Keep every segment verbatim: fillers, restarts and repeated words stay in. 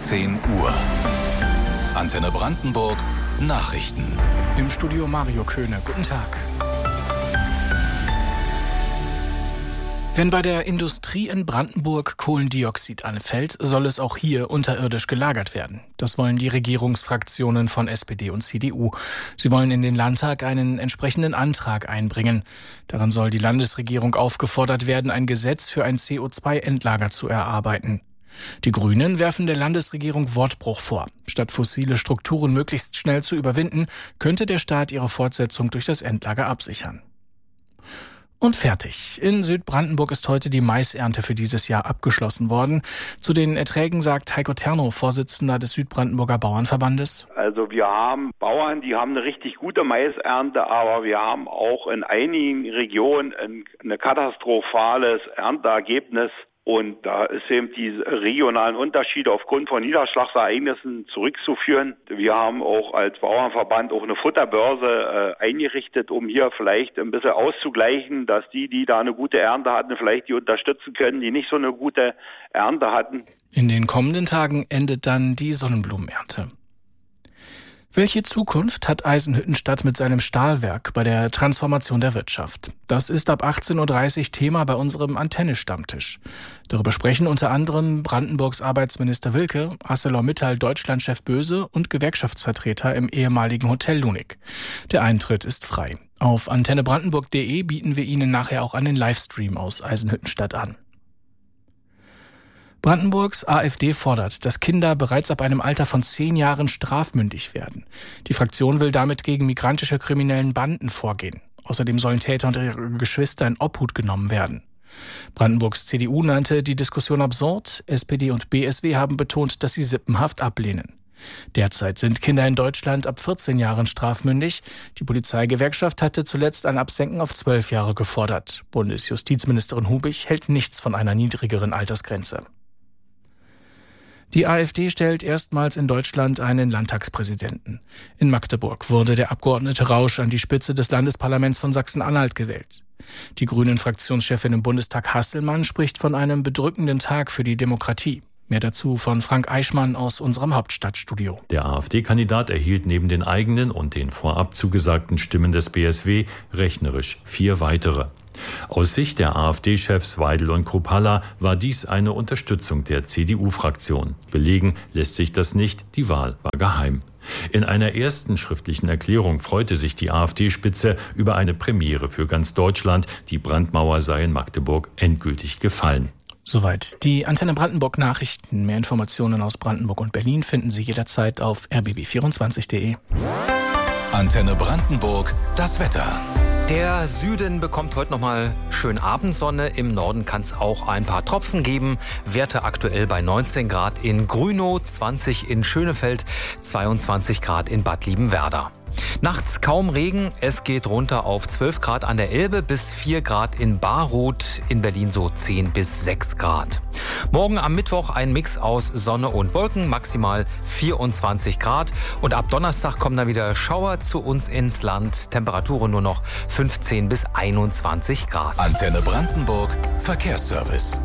zehn Uhr. Antenne Brandenburg Nachrichten. Im Studio Mario Köhne. Guten Tag. Wenn bei der Industrie in Brandenburg Kohlendioxid anfällt, soll es auch hier unterirdisch gelagert werden. Das wollen die Regierungsfraktionen von S P D und C D U. Sie wollen in den Landtag einen entsprechenden Antrag einbringen. Daran soll die Landesregierung aufgefordert werden, ein Gesetz für ein C O zwei Endlager zu erarbeiten. Die Grünen werfen der Landesregierung Wortbruch vor. Statt fossile Strukturen möglichst schnell zu überwinden, könnte der Staat ihre Fortsetzung durch das Endlager absichern. Und fertig. In Südbrandenburg ist heute die Maisernte für dieses Jahr abgeschlossen worden. Zu den Erträgen sagt Heiko Ternow, Vorsitzender des Südbrandenburger Bauernverbandes. Also wir haben Bauern, die haben eine richtig gute Maisernte, aber wir haben auch in einigen Regionen ein, ein katastrophales Ernteergebnis. Und da ist eben die regionalen Unterschiede aufgrund von Niederschlagsereignissen zurückzuführen. Wir haben auch als Bauernverband auch eine Futterbörse äh, eingerichtet, um hier vielleicht ein bisschen auszugleichen, dass die, die da eine gute Ernte hatten, vielleicht die unterstützen können, die nicht so eine gute Ernte hatten. In den kommenden Tagen endet dann die Sonnenblumenernte. Welche Zukunft hat Eisenhüttenstadt mit seinem Stahlwerk bei der Transformation der Wirtschaft? Das ist ab achtzehn Uhr dreißig Thema bei unserem Antenne-Stammtisch. Darüber sprechen unter anderem Brandenburgs Arbeitsminister Wilke, ArcelorMittal Deutschlandchef Böse und Gewerkschaftsvertreter im ehemaligen Hotel Lunik. Der Eintritt ist frei. Auf antenne brandenburg punkt de bieten wir Ihnen nachher auch einen Livestream aus Eisenhüttenstadt an. Brandenburgs AfD fordert, dass Kinder bereits ab einem Alter von zehn Jahren strafmündig werden. Die Fraktion will damit gegen migrantische kriminellen Banden vorgehen. Außerdem sollen Täter und ihre Geschwister in Obhut genommen werden. Brandenburgs C D U nannte die Diskussion absurd. S P D und B S W haben betont, dass sie sippenhaft ablehnen. Derzeit sind Kinder in Deutschland ab vierzehn Jahren strafmündig. Die Polizeigewerkschaft hatte zuletzt ein Absenken auf zwölf Jahre gefordert. Bundesjustizministerin Hubich hält nichts von einer niedrigeren Altersgrenze. Die AfD stellt erstmals in Deutschland einen Landtagspräsidenten. In Magdeburg wurde der Abgeordnete Rausch an die Spitze des Landesparlaments von Sachsen-Anhalt gewählt. Die Grünen-Fraktionschefin im Bundestag Hasselmann spricht von einem bedrückenden Tag für die Demokratie. Mehr dazu von Frank Eichmann aus unserem Hauptstadtstudio. Der AfD-Kandidat erhielt neben den eigenen und den vorab zugesagten Stimmen des B S W rechnerisch vier weitere. Aus Sicht der AfD-Chefs Weidel und Kruppalla war dies eine Unterstützung der C D U-Fraktion. Belegen lässt sich das nicht, die Wahl war geheim. In einer ersten schriftlichen Erklärung freute sich die AfD-Spitze über eine Premiere für ganz Deutschland. Die Brandmauer sei in Magdeburg endgültig gefallen. Soweit die Antenne Brandenburg Nachrichten. Mehr Informationen aus Brandenburg und Berlin finden Sie jederzeit auf r b b vierundzwanzig punkt de. Antenne Brandenburg, das Wetter. Der Süden bekommt heute nochmal schön Abendsonne. Im Norden kann es auch ein paar Tropfen geben. Werte aktuell bei neunzehn Grad in Grünow, zwanzig in Schönefeld, zweiundzwanzig Grad in Bad Liebenwerda. Nachts kaum Regen, es geht runter auf zwölf Grad an der Elbe bis vier Grad in Baruth, in Berlin so zehn bis sechs Grad. Morgen am Mittwoch ein Mix aus Sonne und Wolken, maximal vierundzwanzig Grad. Und ab Donnerstag kommen dann wieder Schauer zu uns ins Land, Temperaturen nur noch fünfzehn bis einundzwanzig Grad. Antenne Brandenburg, Verkehrsservice.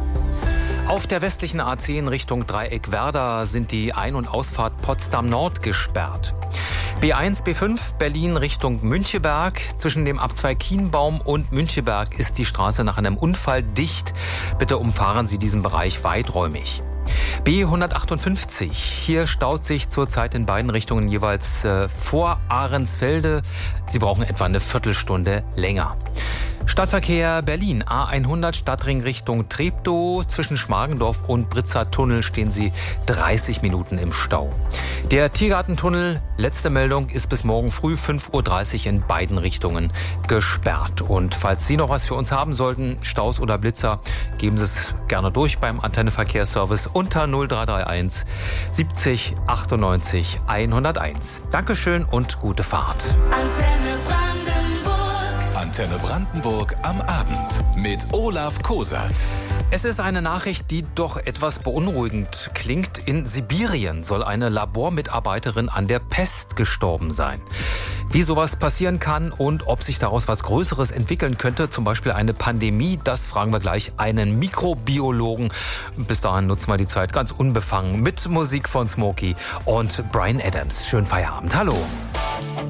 Auf der westlichen A zehn Richtung Dreieck-Werder sind die Ein- und Ausfahrt Potsdam Nord gesperrt. B eins, B fünf, Berlin Richtung Müncheberg. Zwischen dem Abzweig Kienbaum und Müncheberg ist die Straße nach einem Unfall dicht. Bitte umfahren Sie diesen Bereich weiträumig. B hundertachtundfünfzig. Hier staut sich zurzeit in beiden Richtungen jeweils äh, vor Ahrensfelde. Sie brauchen etwa eine Viertelstunde länger. Stadtverkehr Berlin, A hundert Stadtring Richtung Treptow. Zwischen Schmargendorf und Britzer Tunnel stehen Sie dreißig Minuten im Stau. Der Tiergartentunnel, letzte Meldung, ist bis morgen früh fünf Uhr dreißig in beiden Richtungen gesperrt. Und falls Sie noch was für uns haben sollten, Staus oder Blitzer, geben Sie es gerne durch beim Antenne-Verkehrsservice unter null drei drei eins siebzig achtundneunzig hunderteins. Dankeschön und gute Fahrt. Antenne Brandenburg. Antenne Brandenburg am Abend mit Olaf Kosert. Es ist eine Nachricht, die doch etwas beunruhigend klingt. In Sibirien soll eine Labormitarbeiterin an der Pest gestorben sein. Wie sowas passieren kann und ob sich daraus was Größeres entwickeln könnte, zum Beispiel eine Pandemie, das fragen wir gleich einen Mikrobiologen. Bis dahin nutzen wir die Zeit ganz unbefangen mit Musik von Smokey und Bryan Adams. Schönen Feierabend. Hallo.